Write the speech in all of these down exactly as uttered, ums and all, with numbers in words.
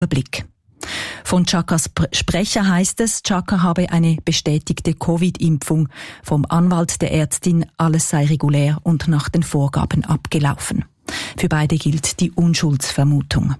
Überblick. Von Chakas Sprecher heißt es, Chaka habe eine bestätigte Covid-Impfung. Vom Anwalt der Ärztin, alles sei regulär und nach den Vorgaben abgelaufen. Für beide gilt die Unschuldsvermutung.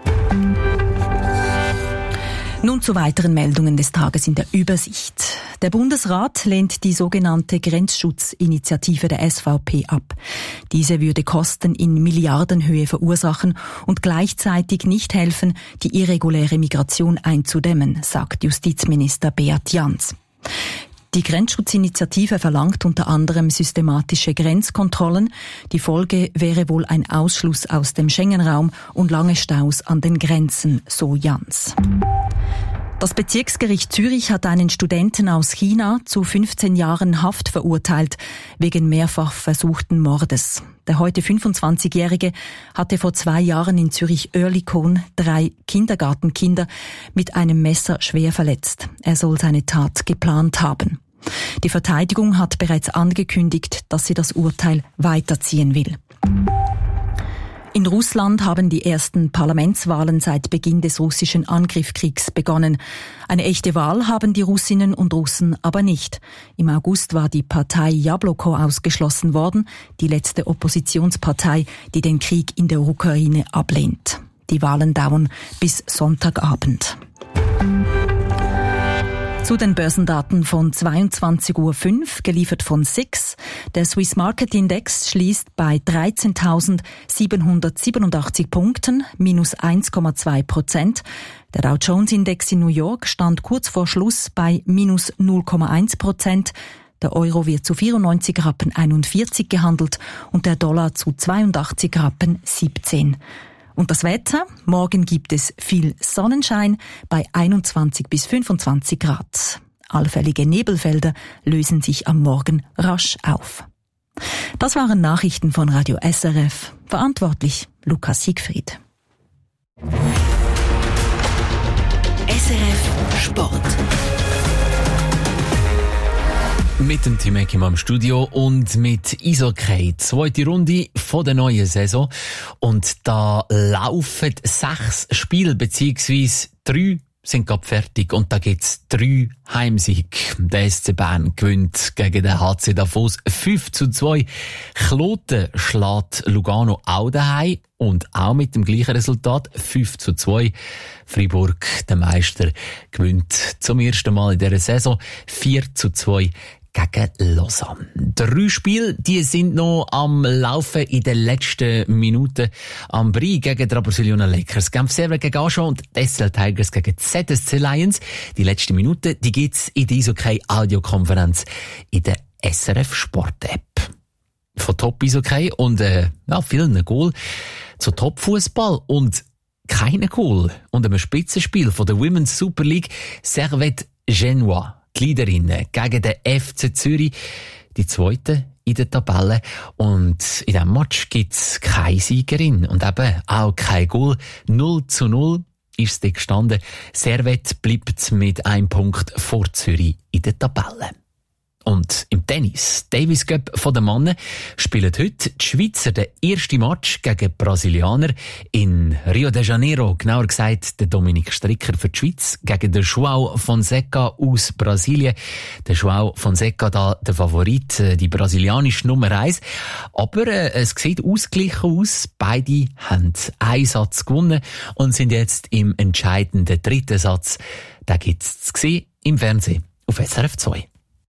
Nun zu weiteren Meldungen des Tages in der Übersicht. Der Bundesrat lehnt die sogenannte Grenzschutzinitiative der S V P ab. Diese würde Kosten in Milliardenhöhe verursachen und gleichzeitig nicht helfen, die irreguläre Migration einzudämmen, sagt Justizminister Beat Jans. Die Grenzschutzinitiative verlangt unter anderem systematische Grenzkontrollen. Die Folge wäre wohl ein Ausschluss aus dem Schengen-Raum und lange Staus an den Grenzen, so Jans. Das Bezirksgericht Zürich hat einen Studenten aus China zu fünfzehn Jahren Haft verurteilt, wegen mehrfach versuchten Mordes. Der heute fünfundzwanzigjährige hatte vor zwei Jahren in Zürich-Oerlikon drei Kindergartenkinder mit einem Messer schwer verletzt. Er soll seine Tat geplant haben. Die Verteidigung hat bereits angekündigt, dass sie das Urteil weiterziehen will. In Russland haben die ersten Parlamentswahlen seit Beginn des russischen Angriffskriegs begonnen. Eine echte Wahl haben die Russinnen und Russen aber nicht. Im August war die Partei Jabloko ausgeschlossen worden, die letzte Oppositionspartei, die den Krieg in der Ukraine ablehnt. Die Wahlen dauern bis Sonntagabend. Zu den Börsendaten von zweiundzwanzig Uhr fünf, geliefert von S I X. Der Swiss Market Index schließt bei dreizehntausendsiebenhundertsiebenundachtzig Punkten, minus eins Komma zwei Prozent. Der Dow Jones Index in New York stand kurz vor Schluss bei minus null Komma eins Prozent. Der Euro wird zu vierundneunzig Rappen einundvierzig gehandelt und der Dollar zu zweiundachtzig Rappen siebzehn. Und das Wetter? Morgen gibt es viel Sonnenschein bei einundzwanzig bis fünfundzwanzig Grad. Allfällige Nebelfelder lösen sich am Morgen rasch auf. Das waren Nachrichten von Radio S R F. Verantwortlich Lukas Siegfried. S R F Sport. Mit dem Tim Eckim am Studio und mit Eishockey. Zweite Runde von der neuen Saison. Und da laufen sechs Spiele, beziehungsweise drei sind gerade fertig. Und da gibt's drei Heimsieg. Der S C Bern gewinnt gegen den H C Davos fünf zu zwei. Kloten schlägt Lugano auch daheim. Und auch mit dem gleichen Resultat, fünf zu zwei. Freiburg, der Meister, gewinnt zum ersten Mal in dieser Saison vier zu zwei. Gegen Lausanne. Drei Spiele, die sind noch am Laufen in den letzten Minuten. Am Brie gegen die Brasilianer Lakers, Genf Servette gegen Agen und die S L Tigers gegen die Z S C Lions. Die letzten Minuten, die gibt's in der Eishockey Audiokonferenz in der S R F Sport App. Von Top Eishockey und äh, ja, vielen Goal zu Top Fußball und keine Goal und einem Spitzenspiel von der Women's Super League Servette Genua. Die Leaderinnen gegen den F C Zürich, die zweite in der Tabelle. Und in diesem Match gibt's keine Siegerin und eben auch kein Goal. null zu null ist es gestanden. Servette bleibt mit einem Punkt vor Zürich in der Tabelle. Und im Tennis, Davis Cup von den Männern, spielen heute die Schweizer den ersten Match gegen die Brasilianer in Rio de Janeiro. Genauer gesagt, der Dominik Stricker für die Schweiz gegen den João Fonseca aus Brasilien. Der João Fonseca da der Favorit, die brasilianische Nummer eins. Aber äh, es sieht ausgeglichen aus. Beide haben einen Satz gewonnen und sind jetzt im entscheidenden dritten Satz. Da gibt's zu sehen im Fernsehen auf S R F zwei.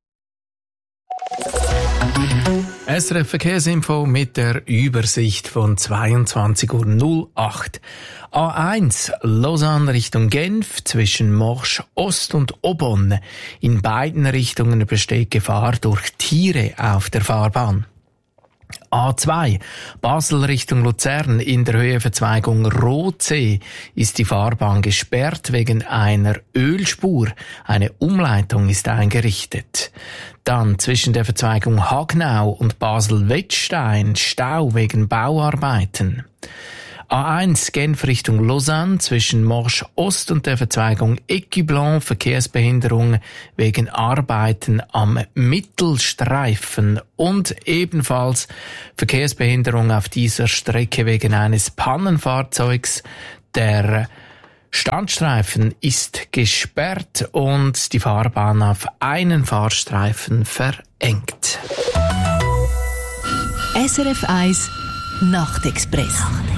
S R F Verkehrsinfo mit der Übersicht von zweiundzwanzig Uhr null acht. A eins Lausanne Richtung Genf zwischen Morsch Ost und Aubonne. In beiden Richtungen besteht Gefahr durch Tiere auf der Fahrbahn. A zwei Basel Richtung Luzern in der Höhenverzweigung Rotsee ist die Fahrbahn gesperrt wegen einer Ölspur. Eine Umleitung ist eingerichtet. Dann zwischen der Verzweigung Hagnau und Basel-Wettstein Stau wegen Bauarbeiten. A eins Genf Richtung Lausanne zwischen Morsch Ost und der Verzweigung Ecublon Verkehrsbehinderung wegen Arbeiten am Mittelstreifen und ebenfalls Verkehrsbehinderung auf dieser Strecke wegen eines Pannenfahrzeugs. Der Standstreifen ist gesperrt und die Fahrbahn auf einen Fahrstreifen verengt. S R F eins Nachtexpress.